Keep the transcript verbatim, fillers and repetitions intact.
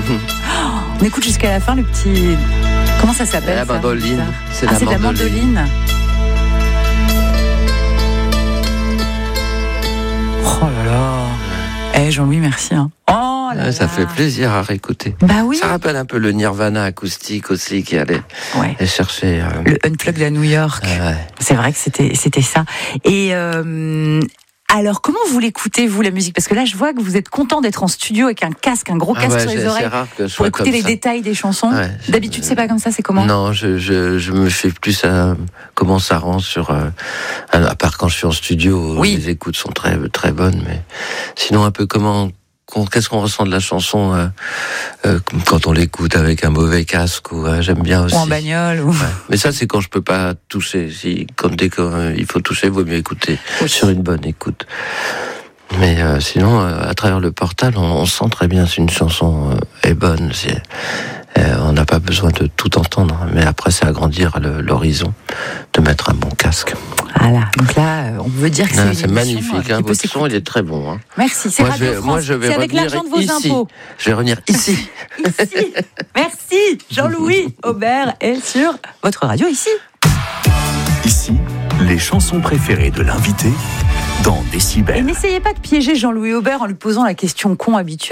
On écoute jusqu'à la fin le petit... Comment ça s'appelle? La ça, mandoline. C'est, ah, la, c'est mandoline. la mandoline. Oh là là. Eh Jean-Louis, merci. Hein. Oh là ouais, ça là. fait plaisir à réécouter. Bah oui. Ça rappelle un peu le Nirvana acoustique aussi qui allait ouais. chercher. Euh... Le Unplugged à New York. Ah ouais. C'est vrai que c'était, c'était ça. Et euh, alors, comment vous l'écoutez, vous, la musique? Parce que là, je vois que vous êtes content d'être en studio avec un casque, un gros Ah casque ouais, sur les c'est, oreilles c'est rare que je pour sois écouter comme les ça. détails des chansons. Ouais, D'habitude, c'est pas comme ça, c'est comment? Non, je, je, je me fais plus à comment ça rend sur. Euh, à part quand je suis en studio, oui. les écoutes sont très, très bonnes, mais sinon, un peu comment. Qu'est-ce qu'on ressent de la chanson euh, euh, quand on l'écoute avec un mauvais casque ou euh, j'aime bien aussi. Ou en bagnole. Ou... Ouais. Mais ça, c'est quand je peux pas toucher. Si, quand dès qu'il faut toucher, il vaut mieux écouter oui. sur une bonne écoute. Mais euh, sinon, euh, à travers le portal, on, on sent très bien si une chanson euh, est bonne. C'est, euh, on n'a pas besoin de tout entendre. Mais après, c'est agrandir le, l'horizon, de mettre un bon casque. Voilà, donc là, on veut dire que non, c'est, c'est magnifique. Hein, votre son, il est très bon. Hein. Merci. C'est moi, Radio je vais, France. moi, je vais c'est avec l'argent de vos ici. impôts. Je vais revenir ici. Ici. Merci. Jean-Louis Aubert est sur votre radio ici. Ici, les chansons préférées de l'invité dans Décibel. Et n'essayez pas de piéger Jean-Louis Aubert en lui posant la question con habituelle.